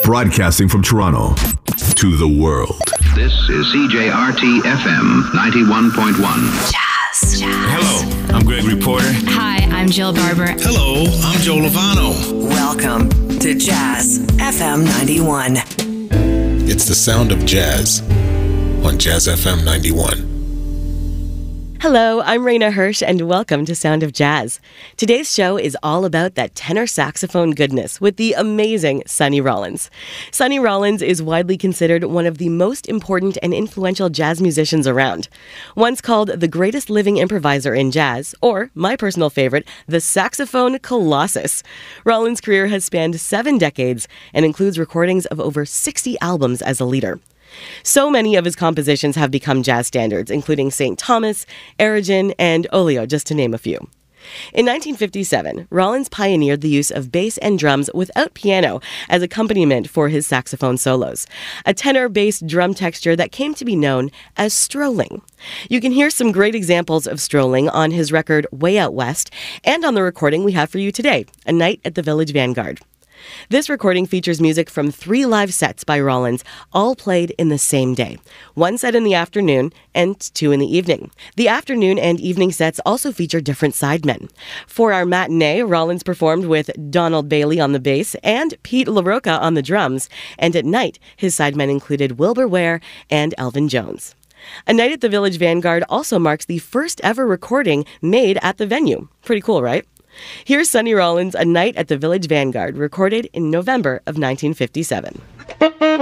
Broadcasting from Toronto to the world. This is CJRT FM 91.1. Jazz. Hello, I'm Gregory Porter. Hi, I'm Jill Barber. Hello, I'm Joe Lovano. Welcome to Jazz FM 91. It's the sound of jazz on Jazz FM 91. Hello, I'm Raina Hirsch, and welcome to Sound of Jazz. Today's show is all about that tenor saxophone goodness with the amazing Sonny Rollins. Sonny Rollins is widely considered one of the most important and influential jazz musicians around. Once called the greatest living improviser in jazz, or, my personal favorite, the saxophone colossus. Rollins' career has spanned 7 decades and includes recordings of over 60 albums as a leader. So many of his compositions have become jazz standards, including St. Thomas, Aragon, and Oleo, just to name a few. In 1957, Rollins pioneered the use of bass and drums without piano as accompaniment for his saxophone solos, a tenor-based drum texture that came to be known as strolling. You can hear some great examples of strolling on his record Way Out West and on the recording we have for you today, A Night at the Village Vanguard. This recording features music from 3 live sets by Rollins, all played in the same day. 1 set in the afternoon and 2 in the evening. The afternoon and evening sets also feature different sidemen. For our matinee, Rollins performed with Donald Bailey on the bass and Pete LaRocca on the drums, and at night, his sidemen included Wilbur Ware and Elvin Jones. A Night at the Village Vanguard also marks the first ever recording made at the venue. Pretty cool, right? Here's Sonny Rollins' A Night at the Village Vanguard, recorded in November of 1957.